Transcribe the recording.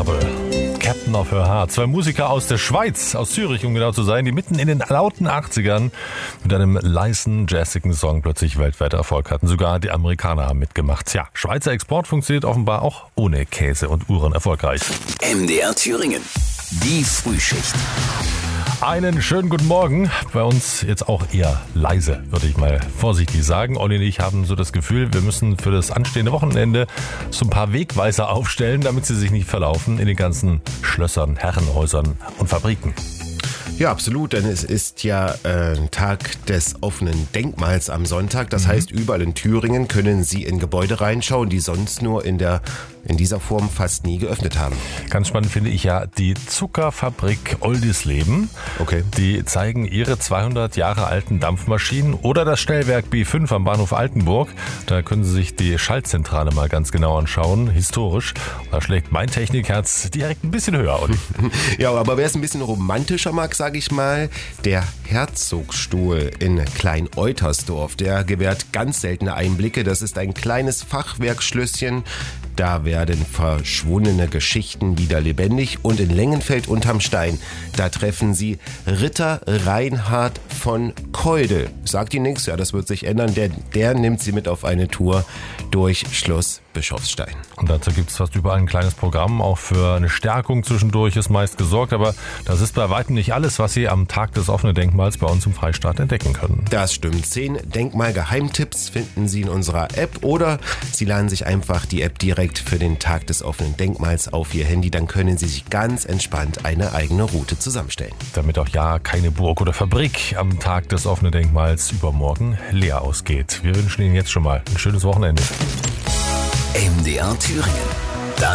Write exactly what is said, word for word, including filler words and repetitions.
Abel, Captain of Her Heart. Zwei Musiker aus der Schweiz, aus Zürich, um genau zu sein, die mitten in den lauten achtzigern mit einem leisen, jazzigen Song plötzlich weltweit Erfolg hatten. Sogar die Amerikaner haben mitgemacht. Tja, Schweizer Export funktioniert offenbar auch ohne Käse und Uhren erfolgreich. M D R Thüringen, die Frühschicht. Einen schönen guten Morgen. Bei uns jetzt auch eher leise, würde ich mal vorsichtig sagen. Olli und ich haben so das Gefühl, wir müssen für das anstehende Wochenende so ein paar Wegweiser aufstellen, damit sie sich nicht verlaufen in den ganzen Schlössern, Herrenhäusern und Fabriken. Ja, absolut, denn es ist ja äh, Tag des offenen Denkmals am Sonntag. Das mhm. heißt, überall in Thüringen können Sie in Gebäude reinschauen, die sonst nur in der in dieser Form fast nie geöffnet haben. Ganz spannend finde ich ja die Zuckerfabrik Oldisleben. Okay. Die zeigen ihre zweihundert Jahre alten Dampfmaschinen oder das Stellwerk B fünf am Bahnhof Altenburg. Da können Sie sich die Schaltzentrale mal ganz genau anschauen, historisch. Da schlägt mein Technikherz direkt ein bisschen höher. Ja, aber wer es ein bisschen romantischer mag, sage ich mal, der Herzogsstuhl in Klein-Eutersdorf, der gewährt ganz seltene Einblicke. Das ist ein kleines Fachwerkschlösschen. Da werden verschwundene Geschichten wieder lebendig. Und in Lengenfeld unterm Stein, da treffen Sie Ritter Reinhard von Keudel. Sagt Ihnen nichts? Ja, das wird sich ändern. Der, der nimmt Sie mit auf eine Tour durch Schloss Bischofstein. Und dazu gibt es fast überall ein kleines Programm. Auch für eine Stärkung zwischendurch ist meist gesorgt. Aber das ist bei weitem nicht alles, was Sie am Tag des offenen Denkmals bei uns im Freistaat entdecken können. Das stimmt. Zehn Denkmalgeheimtipps finden Sie in unserer App oder Sie laden sich einfach die App direkt für den Tag des offenen Denkmals auf Ihr Handy. Dann können Sie sich ganz entspannt eine eigene Route zusammenstellen. Damit auch ja keine Burg oder Fabrik am Tag des offenen Denkmals übermorgen leer ausgeht. Wir wünschen Ihnen jetzt schon mal ein schönes Wochenende. M D R Thüringen.